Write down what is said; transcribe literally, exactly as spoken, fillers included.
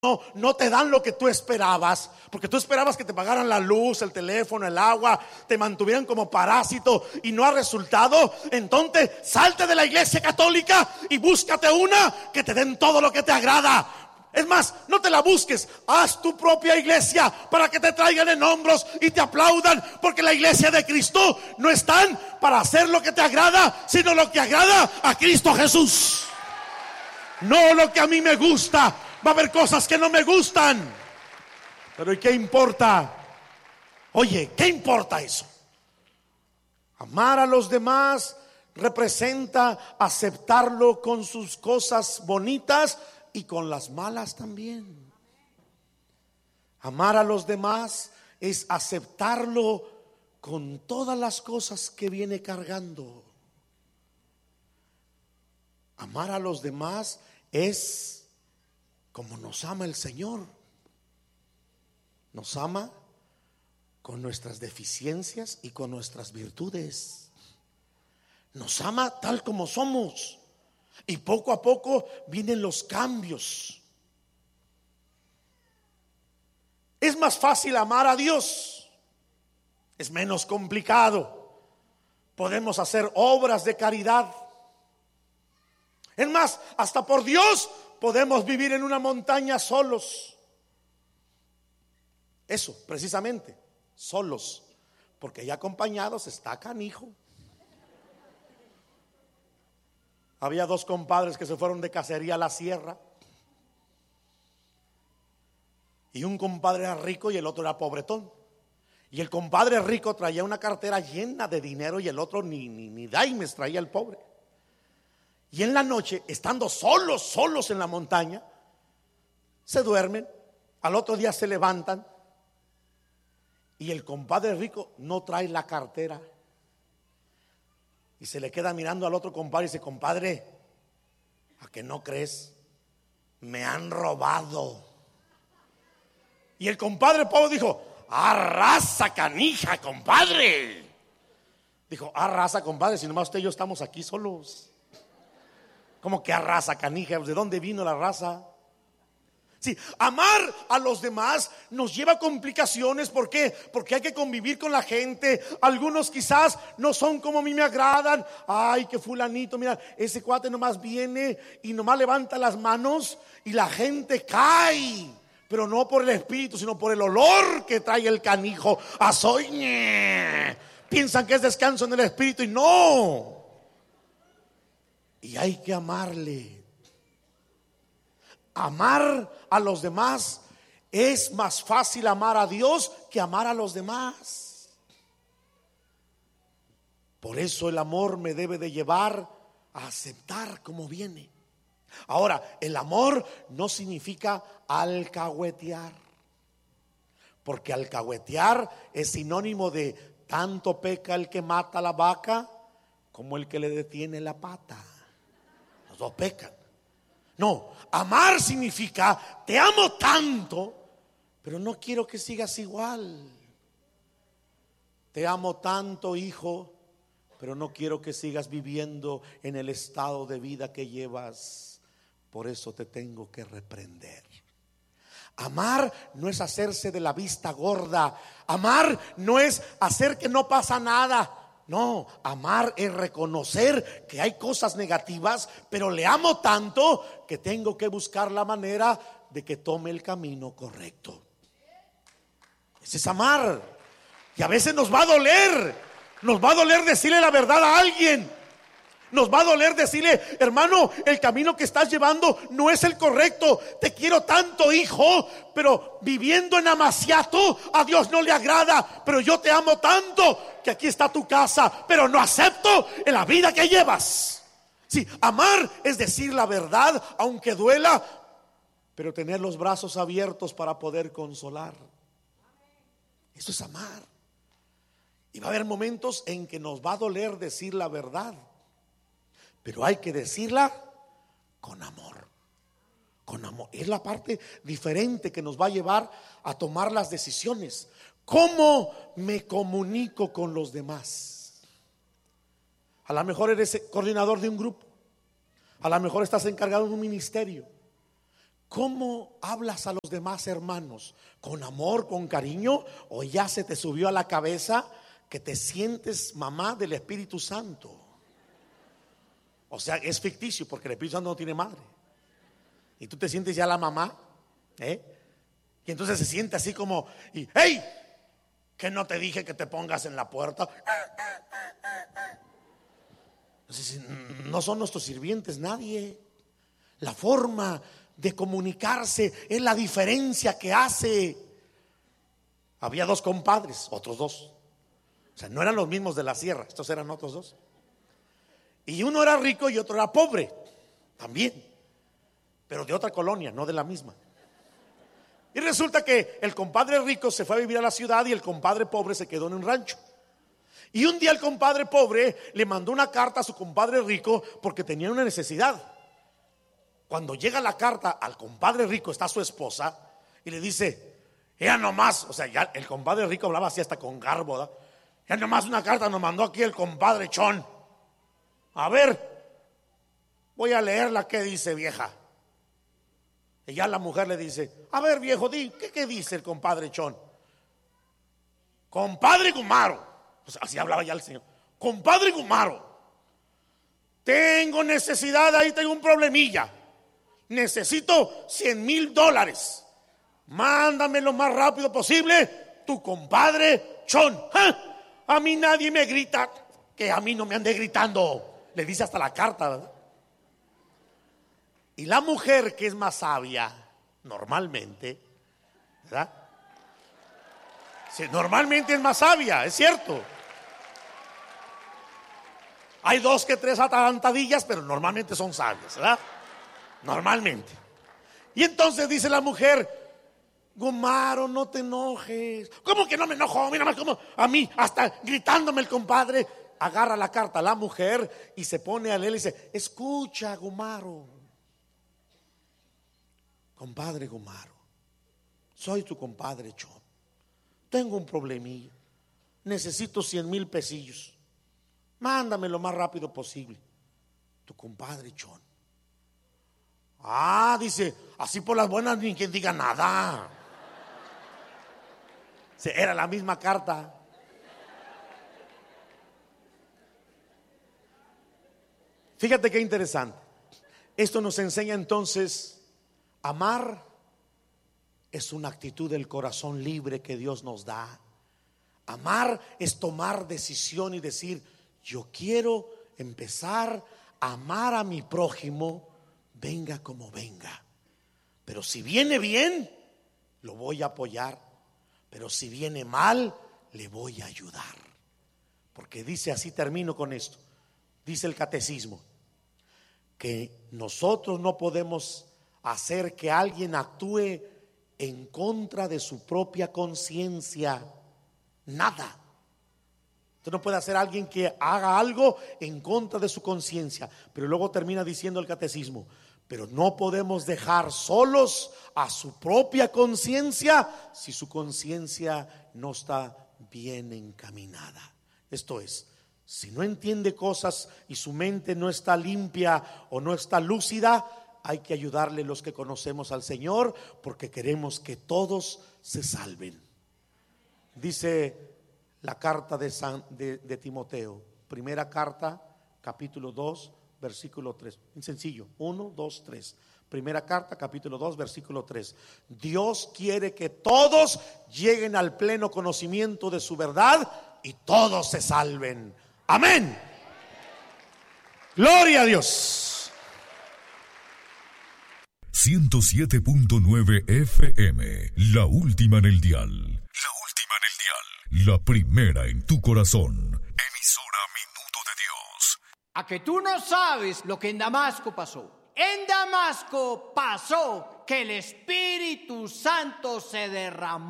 No, no te dan lo que tú esperabas, porque tú esperabas que te pagaran la luz, el teléfono, el agua, te mantuvieran como parásito y no ha resultado. Entonces salte de la iglesia católica y búscate una que te den todo lo que te agrada. Es más, no te la busques, haz tu propia iglesia para que te traigan en hombros y te aplaudan, porque la iglesia de Cristo no están para hacer lo que te agrada, sino lo que agrada a Cristo Jesús. No lo que a mí me gusta. Va a haber cosas que no me gustan, pero ¿y qué importa? Oye, ¿qué importa eso? Amar a los demás representa aceptarlo con sus cosas bonitas y con las malas también. Amar a los demás es aceptarlo con todas las cosas que viene cargando. Amar a los demás es como nos ama el Señor. Nos ama con nuestras deficiencias y con nuestras virtudes. Nos ama tal como somos. Y poco a poco vienen los cambios. Es más fácil amar a Dios. Es menos complicado. Podemos hacer obras de caridad. Es más, hasta por Dios podemos vivir en una montaña solos. Eso, precisamente, solos. Porque ya acompañados está canijo. Había dos compadres que se fueron de cacería a la sierra. Y un compadre era rico y el otro era pobretón. Y el compadre rico traía una cartera llena de dinero y el otro ni, ni, ni daimes traía el pobre. Y en la noche, estando solos, solos en la montaña, se duermen, al otro día se levantan y el compadre rico no trae la cartera. Y se le queda mirando al otro compadre y dice: compadre, ¿a que no crees? Me han robado. Y el compadre pobre dijo: arrasa, canija, compadre. Dijo: arrasa, compadre, si nomás usted y yo estamos aquí solos. ¿Cómo que arrasa, canija? ¿De dónde vino la raza? Sí, amar a los demás nos lleva a complicaciones. ¿Por qué? Porque hay que convivir con la gente. Algunos quizás no son como a mí me agradan. Ay, que fulanito, mira, ese cuate nomás viene y nomás levanta las manos y la gente cae. Pero no por el espíritu, sino por el olor que trae el canijo. Azoñe. Piensan que es descanso en el espíritu y no. Y hay que amarle. Amar a los demás es más fácil amar a Dios que amar a los demás. Por eso el amor me debe de llevar a aceptar como viene. Ahora, el amor no significa alcahuetear, porque alcahuetear es sinónimo de tanto peca el que mata la vaca como el que le detiene la pata. Los dos pecan. No, amar significa: te amo tanto, pero no quiero que sigas igual. Te amo tanto, hijo, pero no quiero que sigas viviendo en el estado de vida que llevas. Por eso te tengo que reprender. Amar no es hacerse de la vista gorda. Amar no es hacer que no pasa nada. No, amar es reconocer que hay cosas negativas, pero le amo tanto que tengo que buscar la manera de que tome el camino correcto. Ese es amar. Y a veces nos va a doler. Nos va a doler decirle la verdad a alguien. Nos va a doler decirle: hermano, el camino que estás llevando no es el correcto. Te quiero tanto, hijo, pero viviendo en amaciato a Dios no le agrada. Pero yo te amo tanto que aquí está tu casa, pero no acepto en la vida que llevas. Sí, amar es decir la verdad, aunque duela, pero tener los brazos abiertos para poder consolar. Eso es amar. Y va a haber momentos en que nos va a doler decir la verdad, pero hay que decirla con amor. Con amor. Es la parte diferente que nos va a llevar a tomar las decisiones. ¿Cómo me comunico con los demás? A lo mejor eres coordinador de un grupo. A lo mejor estás encargado de un ministerio. ¿Cómo hablas a los demás hermanos? ¿Con amor, con cariño? ¿O ya se te subió a la cabeza que te sientes mamá del Espíritu Santo? O sea, es ficticio porque el Espíritu Santo no tiene madre. Y tú te sientes ya la mamá, ¿eh? Y entonces se siente así como, y, ¡hey! ¿Que no te dije que te pongas en la puerta? Entonces, no son nuestros sirvientes nadie. La forma de comunicarse es la diferencia que hace. Había dos compadres, otros dos. O sea, no eran los mismos de la sierra, estos eran otros dos. Y uno era rico y otro era pobre, también, pero de otra colonia, no de la misma. Y resulta que el compadre rico se fue a vivir a la ciudad y el compadre pobre se quedó en un rancho. Y un día el compadre pobre le mandó una carta a su compadre rico porque tenía una necesidad. Cuando llega la carta al compadre rico, está su esposa y le dice, ella nomás, o sea, ya el compadre rico hablaba así hasta con garbo, ¿verdad? Ya nomás una carta nos mandó aquí el compadre Chon. A ver, voy a leerla, ¿qué dice, vieja? Y ya la mujer le dice, a ver, viejo, di, ¿qué, qué dice el compadre Chon? Compadre Gumaro, pues así hablaba ya el señor. Compadre Gumaro, tengo necesidad, ahí tengo un problemilla. Necesito cien mil dólares. Mándame lo más rápido posible, tu compadre Chon. ¡Ja! A mí nadie me grita, que a mí no me ande gritando. Le dice hasta la carta, ¿verdad? Y la mujer, que es más sabia, normalmente, ¿verdad? Sí, normalmente es más sabia, es cierto. Hay dos que tres atarantadillas, pero normalmente son sabias, ¿verdad? Normalmente. Y entonces dice la mujer, Gumaro, no te enojes. ¿Cómo que no me enojo? Mira más como a mí, hasta gritándome el compadre. Agarra la carta a la mujer y se pone a leer y dice, escucha, Gumaro. Compadre Gumaro, soy tu compadre Chon. Tengo un problemilla. Necesito cien mil pesillos. Mándame lo más rápido posible. Tu compadre Chon. Ah, dice, así por las buenas ni quien diga nada. Era la misma carta. Fíjate qué interesante. Esto nos enseña entonces, amar es una actitud del corazón libre que Dios nos da. Amar es tomar decisión y decir, yo quiero empezar a amar a mi prójimo, venga como venga. Pero si viene bien, lo voy a apoyar. Pero si viene mal, le voy a ayudar. Porque dice, así termino con esto, dice el catecismo, que nosotros no podemos hacer que alguien actúe en contra de su propia conciencia. Nada. Usted no puede hacer a alguien que haga algo en contra de su conciencia. Pero luego termina diciendo el catecismo, pero no podemos dejar solos a su propia conciencia si su conciencia no está bien encaminada. Esto es, si no entiende cosas y su mente no está limpia o no está lúcida, hay que ayudarle los que conocemos al Señor, porque queremos que todos se salven. Dice la carta de, San, de, de Timoteo, primera carta, capítulo dos, versículo tres. En sencillo, uno, dos, tres. Primera carta, capítulo dos, versículo tres. Dios quiere que todos lleguen al pleno conocimiento de su verdad y todos se salven. Amén. Gloria a Dios. ciento siete punto nueve F M, la última en el dial. La última en el dial. La primera en tu corazón. Emisora Minuto de Dios. A que tú no sabes lo que en Damasco pasó. En Damasco pasó que el Espíritu Santo se derramó.